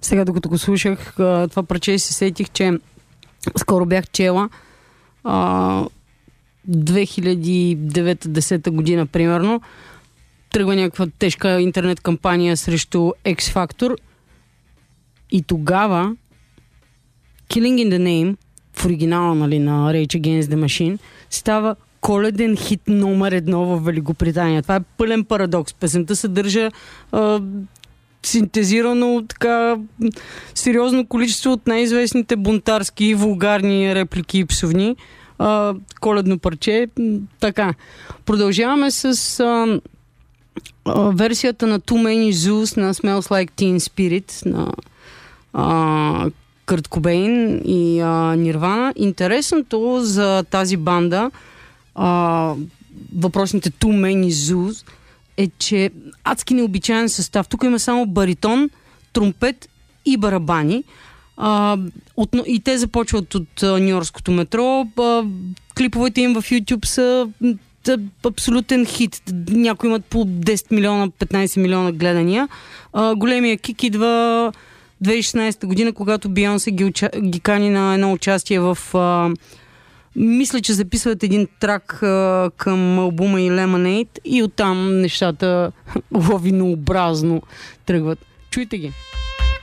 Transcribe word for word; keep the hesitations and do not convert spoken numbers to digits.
сега докато го слушах това парче, се сетих, че скоро бях чела а, две хиляди и девета-десета година, примерно, тръгва някаква тежка интернет кампания срещу X-Factor и тогава Killing in the Name в оригинала, нали, на Rage Against the Machine става коледен хит номер едно в Великобритания. Това е пълен парадокс. Песента съдържа а, синтезирано така сериозно количество от най-известните бунтарски, вулгарни реплики и псовни. А, коледно парче. Така. Продължаваме с а, а, версията на Too Many Zoos на Smells Like Teen Spirit на а, Кърт Кобейн и а, Нирвана. Интересното за тази банда, а, въпросните Too Many Zoos, е, че адски необичайен състав. Тук има само баритон, тромпет и барабани. А, от, и те започват от ню-йоркското метро. А, клиповете им в YouTube са а, абсолютен хит. Някои имат по десет милиона, петнайсет милиона гледания. А, големия кик идва две хиляди и шестнайсета година, когато Бейонсе ги, уча... ги кани на едно участие в... А, мисля, че записват един трак а, към албума и Lemonade и оттам нещата лавинообразно тръгват. Чуйте ги!